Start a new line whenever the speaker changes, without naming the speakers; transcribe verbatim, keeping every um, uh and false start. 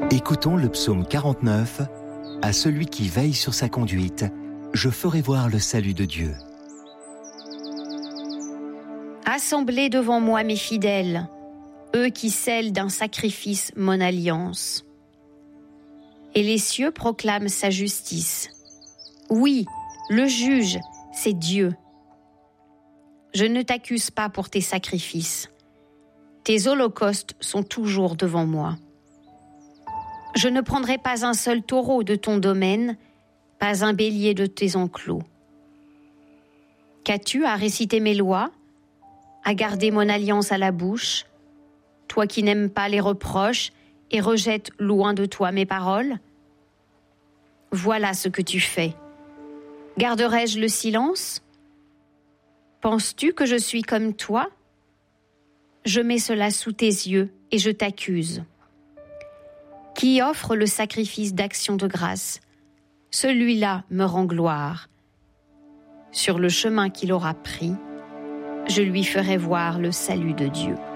Écoutons le psaume quarante-neuf. À celui qui veille sur sa conduite, je ferai voir le salut de Dieu.
Assemblez devant moi mes fidèles, eux qui scellent d'un sacrifice mon alliance. Et les cieux proclament sa justice. Oui, le juge, c'est Dieu. Je ne t'accuse pas pour tes sacrifices. Tes holocaustes sont toujours devant moi. Je ne prendrai pas un seul taureau de ton domaine, pas un bélier de tes enclos. Qu'as-tu à réciter mes lois, à garder mon alliance à la bouche, toi qui n'aimes pas les reproches et rejettes loin de toi mes paroles? Voilà ce que tu fais. Garderai-je le silence? Penses-tu que je suis comme toi? Je mets cela sous tes yeux et je t'accuse. Qui offre le sacrifice d'action de grâce, celui-là me rend gloire. Sur le chemin qu'il aura pris, je lui ferai voir le salut de Dieu.